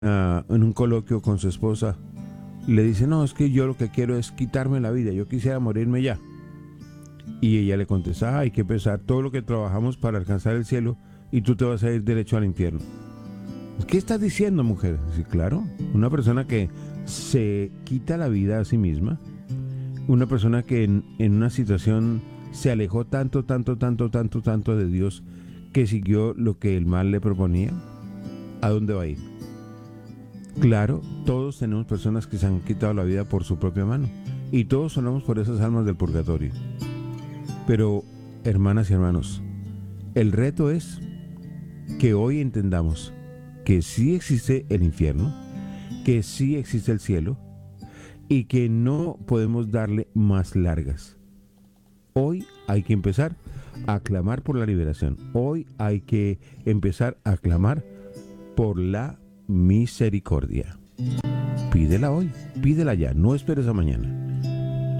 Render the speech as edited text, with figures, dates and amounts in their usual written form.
en un coloquio con su esposa, le dice, no, es que yo lo que quiero es quitarme la vida, yo quisiera morirme ya. Y ella le contesta, hay que pensar todo lo que trabajamos para alcanzar el cielo y tú te vas a ir derecho al infierno. ¿Qué estás diciendo, mujer? Sí, claro, una persona que se quita la vida a sí misma, una persona que en una situación se alejó tanto, tanto, tanto, tanto, tanto de Dios, que siguió lo que el mal le proponía, ¿a dónde va a ir? Claro, todos tenemos personas que se han quitado la vida por su propia mano y todos sonamos por esas almas del purgatorio. Pero, hermanas y hermanos, el reto es que hoy entendamos que sí existe el infierno, que sí existe el cielo y que no podemos darle más largas. Hoy hay que empezar a clamar por la liberación. Hoy hay que empezar a clamar por la misericordia. Pídela hoy, pídela ya, no esperes a mañana.